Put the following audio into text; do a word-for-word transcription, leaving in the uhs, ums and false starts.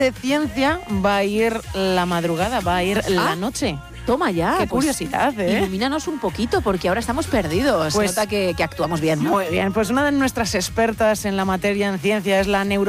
de ciencia va a ir la madrugada, va a ir ah, la noche. Toma ya. Qué pues, curiosidad, ¿eh? Ilumínanos un poquito, porque ahora estamos perdidos. Pues, Se nota que, que actuamos bien, ¿no? Muy bien, pues una de nuestras expertas en la materia en ciencia es la neuro